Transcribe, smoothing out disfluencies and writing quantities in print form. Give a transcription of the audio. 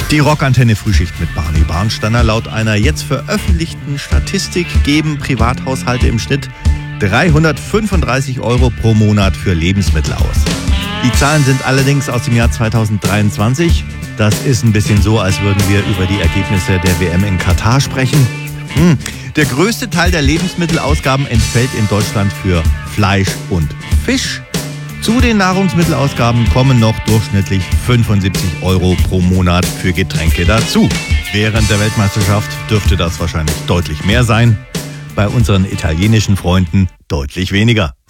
Die Rockantenne Frühschicht mit Barney Barnsteiner. Laut einer jetzt veröffentlichten Statistik geben Privathaushalte im Schnitt 335 € pro Monat für Lebensmittel aus. Die Zahlen sind allerdings aus dem Jahr 2023. Das ist ein bisschen so, als würden wir über die Ergebnisse der WM in Katar sprechen. Der größte Teil der Lebensmittelausgaben entfällt in Deutschland für Fleisch und Fisch. Zu den Nahrungsmittelausgaben kommen noch durchschnittlich 75 € pro Monat für Getränke dazu. Während der Weltmeisterschaft dürfte das wahrscheinlich deutlich mehr sein. Bei unseren italienischen Freunden deutlich weniger.